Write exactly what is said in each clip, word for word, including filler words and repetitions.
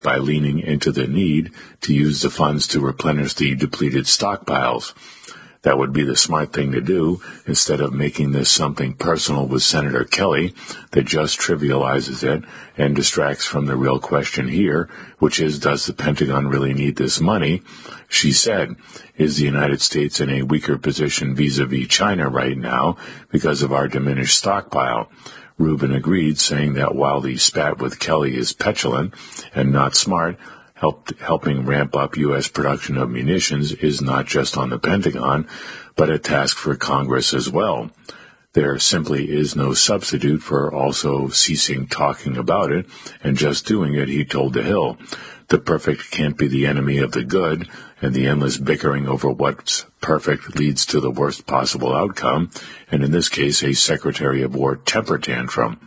by leaning into the need to use the funds to replenish the depleted stockpiles. That would be the smart thing to do instead of making this something personal with Senator Kelly that just trivializes it and distracts from the real question here, which is, does the Pentagon really need this money? She said, is the United States in a weaker position vis-a-vis China right now because of our diminished stockpile? Rubin agreed, saying that while the spat with Kelly is petulant and not smart, Helped, helping ramp up U S production of munitions is not just on the Pentagon, but a task for Congress as well. There simply is no substitute for also ceasing talking about it and just doing it, he told The Hill. The perfect can't be the enemy of the good, and the endless bickering over what's perfect leads to the worst possible outcome, and in this case, a Secretary of War temper tantrum.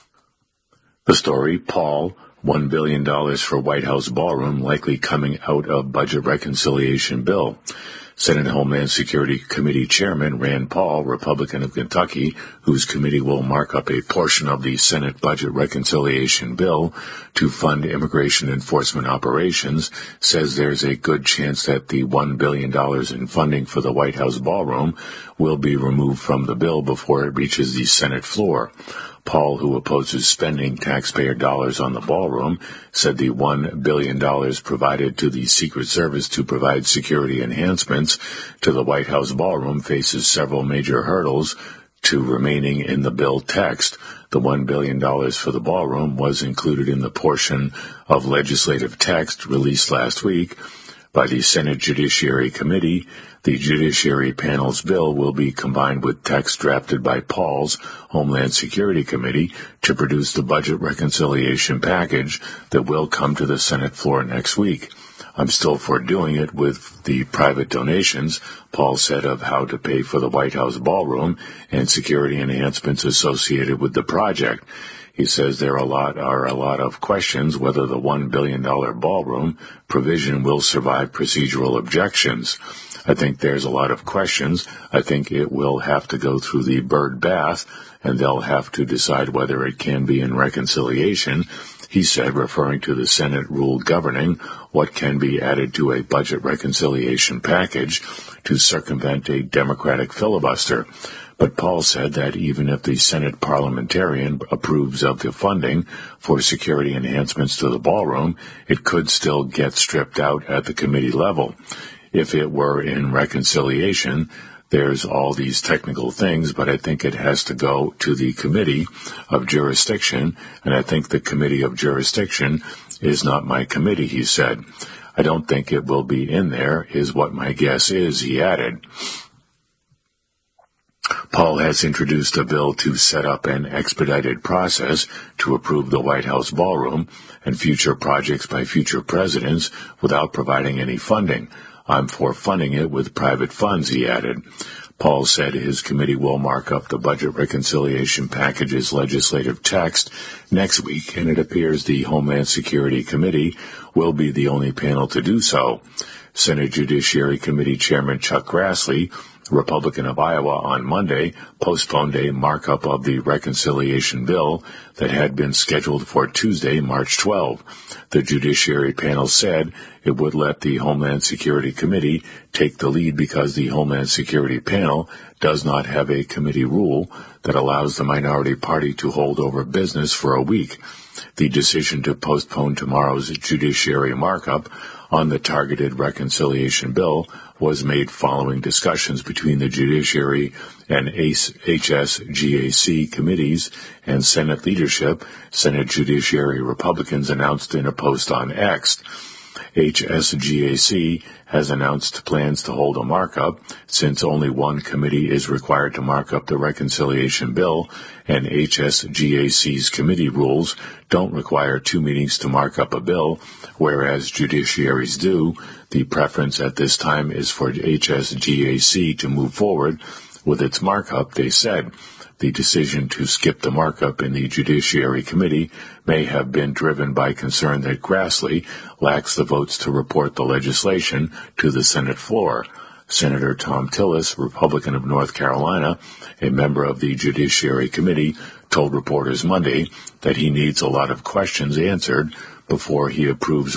The story, Paul, one billion dollars for White House ballroom likely coming out of budget reconciliation bill. Senate Homeland Security Committee Chairman Rand Paul, Republican of Kentucky, whose committee will mark up a portion of the Senate budget reconciliation bill to fund immigration enforcement operations, says there's a good chance that the one billion dollars in funding for the White House ballroom will be removed from the bill before it reaches the Senate floor. Paul, who opposes spending taxpayer dollars on the ballroom, said the one billion dollars provided to the Secret Service to provide security enhancements to the White House ballroom faces several major hurdles to remaining in the bill text. The one billion dollars for the ballroom was included in the portion of legislative text released last week by the Senate Judiciary Committee. The Judiciary Panel's bill will be combined with text drafted by Paul's Homeland Security Committee to produce the budget reconciliation package that will come to the Senate floor next week. I'm still for doing it with the private donations, Paul said, of how to pay for the White House ballroom and security enhancements associated with the project. He says there are a lot are a lot of questions whether the one billion dollars ballroom provision will survive procedural objections. I think there's a lot of questions. I think it will have to go through the bird bath, and they'll have to decide whether it can be in reconciliation, he said, referring to the Senate rule governing what can be added to a budget reconciliation package to circumvent a Democratic filibuster. But Paul said that even if the Senate parliamentarian approves of the funding for security enhancements to the ballroom, it could still get stripped out at the committee level. If it were in reconciliation, there's all these technical things, but I think it has to go to the committee of jurisdiction, and I think the committee of jurisdiction is not my committee, he said. I don't think it will be in there, is what my guess is, he added. Paul has introduced a bill to set up an expedited process to approve the White House ballroom and future projects by future presidents without providing any funding. I'm for funding it with private funds, he added. Paul said his committee will mark up the budget reconciliation package's legislative text next week, and it appears the Homeland Security Committee will be the only panel to do so. Senate Judiciary Committee Chairman Chuck Grassley, Republican of Iowa, on Monday postponed a markup of the reconciliation bill that had been scheduled for Tuesday, March twelfth. The Judiciary panel said it would let the Homeland Security Committee take the lead because the Homeland Security panel does not have a committee rule that allows the minority party to hold over business for a week. The decision to postpone tomorrow's judiciary markup on the targeted reconciliation bill was made following discussions between the Judiciary and H S G A C committees and Senate leadership, Senate Judiciary Republicans announced in a post on X. H S G A C has announced plans to hold a markup since only one committee is required to mark up the reconciliation bill, and H S G A C's committee rules don't require two meetings to mark up a bill, whereas judiciaries do. The preference at this time is for H S G A C to move forward with its markup, they said. The decision to skip the markup in the Judiciary Committee may have been driven by concern that Grassley lacks the votes to report the legislation to the Senate floor. Senator Thom Tillis, Republican of North Carolina, a member of the Judiciary Committee, told reporters Monday that he needs a lot of questions answered before he approves